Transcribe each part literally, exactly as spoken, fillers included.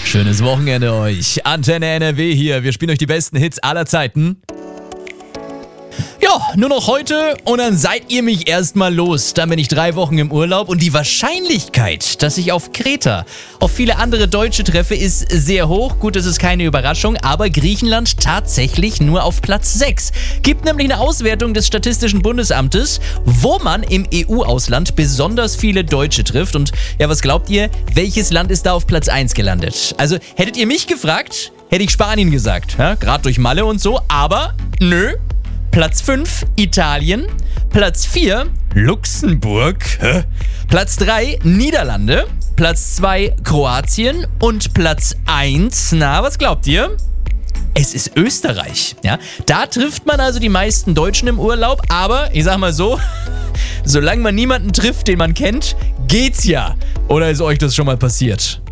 Schönes Wochenende euch. Antenne N R W hier. Wir spielen euch die besten Hits aller Zeiten. Ja, nur noch heute und dann seid ihr mich erstmal los. Dann bin ich drei Wochen im Urlaub und die Wahrscheinlichkeit, dass ich auf Kreta auf viele andere Deutsche treffe, ist sehr hoch. Gut, das ist keine Überraschung, aber Griechenland tatsächlich nur auf Platz sechs. Gibt nämlich eine Auswertung des Statistischen Bundesamtes, wo man im E U-Ausland besonders viele Deutsche trifft. Und ja, was glaubt ihr, welches Land ist da auf Platz eins gelandet? Also, hättet ihr mich gefragt, hätte ich Spanien gesagt. Ja, gerade durch Malle und so, aber nö. Platz fünf, Italien. Platz vier, Luxemburg. Hä? Platz drei, Niederlande. Platz zwei, Kroatien. Und Platz eins, na, was glaubt ihr? Es ist Österreich. Ja? Da trifft man also die meisten Deutschen im Urlaub. Aber, ich sag mal so, solange man niemanden trifft, den man kennt, geht's ja. Oder ist euch das schon mal passiert?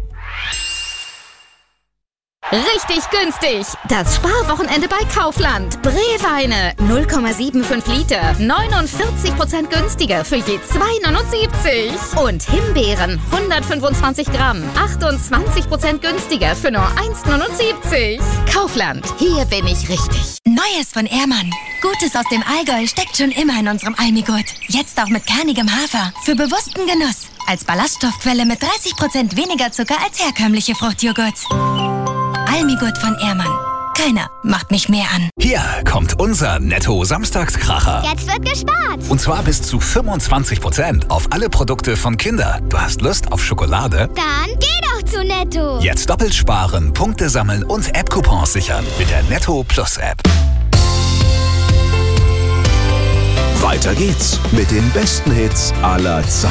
Richtig günstig! Das Sparwochenende bei Kaufland. Brewweine null Komma fünfundsiebzig Liter, neunundvierzig Prozent günstiger für je zwei Komma neunundsiebzig. Und Himbeeren hundertfünfundzwanzig Gramm, achtundzwanzig Prozent günstiger für nur eins Komma neunundsiebzig. Kaufland, hier bin ich richtig. Neues von Ehrmann. Gutes aus dem Allgäu steckt schon immer in unserem Almigurt. Jetzt auch mit kernigem Hafer. Für bewussten Genuss. Als Ballaststoffquelle mit dreißig Prozent weniger Zucker als herkömmliche Fruchtjoghurts. Almigurt von Ehrmann. Keiner macht mich mehr an. Hier kommt unser Netto-Samstagskracher. Jetzt wird gespart. Und zwar bis zu fünfundzwanzig Prozent auf alle Produkte von Kinder. Du hast Lust auf Schokolade? Dann geh doch zu Netto. Jetzt doppelt sparen, Punkte sammeln und App-Coupons sichern mit der Netto Plus App. Weiter geht's mit den besten Hits aller Zeiten.